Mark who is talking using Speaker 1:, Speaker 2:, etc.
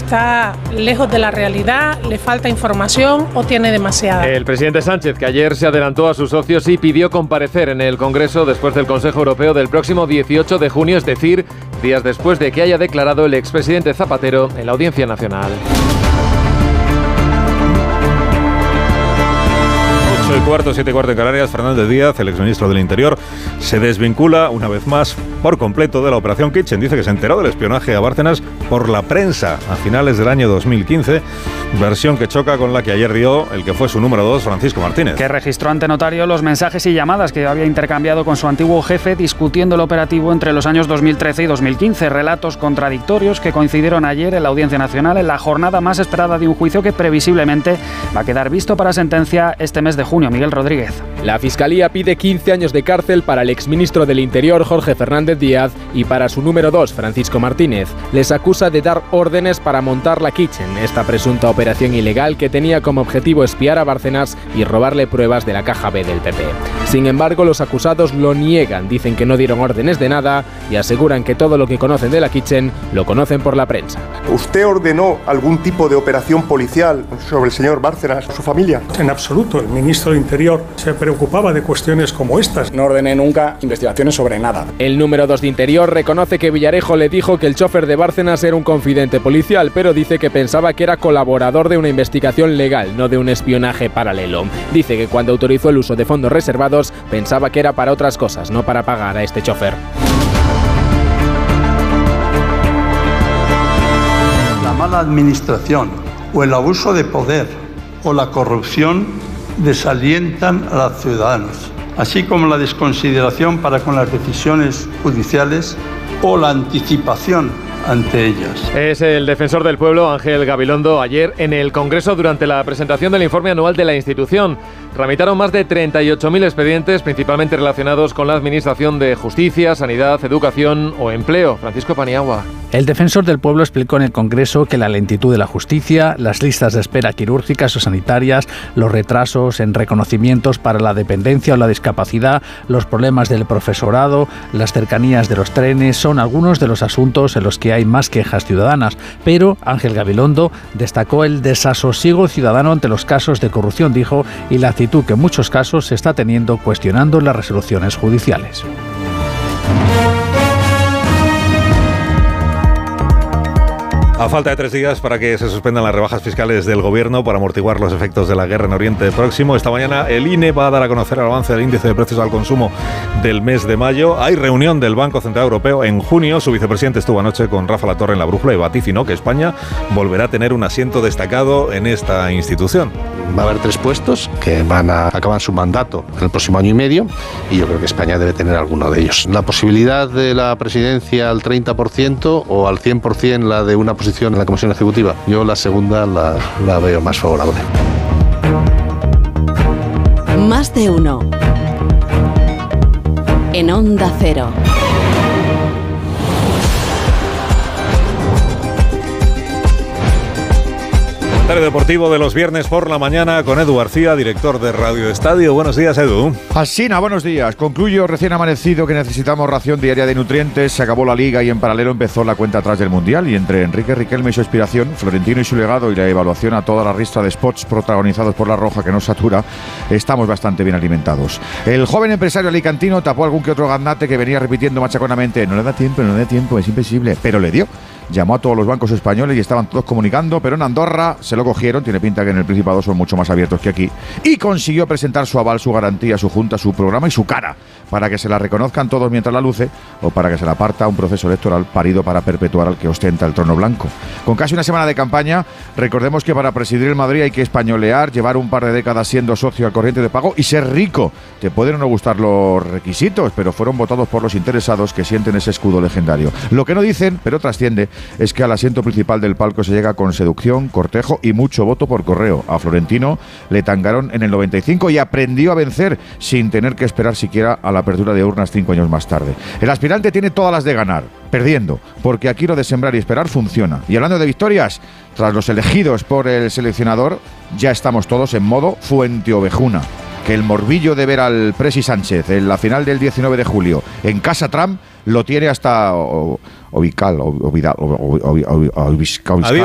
Speaker 1: está lejos de la realidad, le falta información o tiene demasiada.
Speaker 2: El presidente Sánchez, que ayer se adelantó a sus socios y pidió comparecer en el Congreso después del Consejo Europeo del próximo 18 de junio, es decir, días después de que haya declarado el expresidente Zapatero en la Audiencia Nacional.
Speaker 3: 8:15, 7:15 en Canarias. Fernández Díaz, el exministro del Interior, se desvincula una vez más por completo de la operación Kitchen. Dice que se enteró del espionaje a Bárcenas por la prensa a finales del año 2015, versión que choca con la que ayer dio el que fue su número 2, Francisco Martínez.
Speaker 4: Que registró ante notario los mensajes y llamadas que había intercambiado con su antiguo jefe discutiendo el operativo entre los años 2013 y 2015. Relatos contradictorios que coincidieron ayer en la Audiencia Nacional en la jornada más esperada de un juicio que previsiblemente va a quedar visto para sentencia este mes de junio. Miguel Rodríguez.
Speaker 5: La Fiscalía pide 15 años de cárcel para el exministro del Interior, Jorge Fernández Díaz, y para su número 2, Francisco Martínez. Les acusa de dar órdenes para montar la Kitchen, esta presunta operación ilegal que tenía como objetivo espiar a Bárcenas y robarle pruebas de la caja B del PP. Sin embargo, los acusados lo niegan, dicen que no dieron órdenes de nada y aseguran que todo lo que conocen de la Kitchen lo conocen por la prensa.
Speaker 6: ¿Usted ordenó algún tipo de operación policial sobre el señor Bárcenas o su familia?
Speaker 7: En absoluto. El ministro del Interior se preocupaba de cuestiones como estas.
Speaker 8: No ordené nunca investigaciones sobre nada.
Speaker 5: El número 2 de Interior reconoce que Villarejo le dijo que el chofer de Bárcenas era un confidente policial, pero dice que pensaba que era colaborador de una investigación legal, no de un espionaje paralelo. Dice que cuando autorizó el uso de fondos reservados pensaba que era para otras cosas, no para pagar a este chofer.
Speaker 9: La mala administración o el abuso de poder o la corrupción desalientan a los ciudadanos, así como la desconsideración para con las decisiones judiciales o la anticipación ante ellas.
Speaker 2: Es el defensor del pueblo, Ángel Gabilondo, ayer en el Congreso durante la presentación del informe anual de la institución. Tramitaron más de 38.000 expedientes, principalmente relacionados con la administración de justicia, sanidad, educación o empleo. Francisco Paniagua.
Speaker 10: El defensor del pueblo explicó en el Congreso que la lentitud de la justicia, las listas de espera quirúrgicas o sanitarias, los retrasos en reconocimientos para la dependencia o la discapacidad, los problemas del profesorado, las cercanías de los trenes, son algunos de los asuntos en los que hay más quejas ciudadanas. Pero Ángel Gabilondo destacó el desasosiego ciudadano ante los casos de corrupción, dijo, y la actitud que en muchos casos se está teniendo cuestionando las resoluciones judiciales.
Speaker 3: A falta de 3 días para que se suspendan las rebajas fiscales del Gobierno para amortiguar los efectos de la guerra en Oriente Próximo, esta mañana el INE va a dar a conocer el avance del índice de precios al consumo del mes de mayo. Hay reunión del Banco Central Europeo en junio. Su vicepresidente estuvo anoche con Rafa Latorre en la Brújula y vaticinó que España volverá a tener un asiento destacado en esta institución.
Speaker 11: Va a haber 3 puestos que van a acabar su mandato en el próximo año y medio y yo creo que España debe tener alguno de ellos. La posibilidad de la presidencia al 30% o al 100% la de una posición en la Comisión Ejecutiva, yo la segunda la veo más favorable.
Speaker 12: Más de uno. En Onda Cero.
Speaker 3: Deportivo de los viernes por la mañana con Edu García, director de Radio Estadio. Buenos días, Edu.
Speaker 13: Asina, buenos días. Concluyo recién amanecido que necesitamos ración diaria de nutrientes. Se acabó la Liga y en paralelo empezó la cuenta atrás del Mundial. Y entre Enrique Riquelme y su inspiración, Florentino y su legado y la evaluación a toda la ristra de spots protagonizados por La Roja que nos satura, estamos bastante bien alimentados. El joven empresario alicantino tapó algún que otro gaznate que venía repitiendo machaconamente: no le da tiempo, es imposible. Pero le dio. Llamó a todos los bancos españoles y estaban todos comunicando, pero en Andorra se lo cogieron, tiene pinta que en el Principado son mucho más abiertos que aquí, y consiguió presentar su aval, su garantía, su junta, su programa y su cara, para que se la reconozcan todos mientras la luce, o para que se la parta un proceso electoral parido para perpetuar al que ostenta el trono blanco. Con casi una semana de campaña, recordemos que para presidir el Madrid hay que españolear, llevar un par de décadas siendo socio al corriente de pago y ser rico. Te pueden no gustar los requisitos, pero fueron votados por los interesados que sienten ese escudo legendario. Lo que no dicen, pero trasciende, es que al asiento principal del palco se llega con seducción, cortejo y mucho voto por correo. A Florentino le tangaron en el 95 y aprendió a vencer sin tener que esperar siquiera a la apertura de urnas 5 años más tarde. El aspirante tiene todas las de ganar, perdiendo, porque aquí lo de sembrar y esperar funciona. Y hablando de victorias, tras los elegidos por el seleccionador, ya estamos todos en modo Fuenteovejuna. Que el morbillo de ver al Presi Sánchez en la final del 19 de julio en Casa Trump lo tiene hasta Ovical.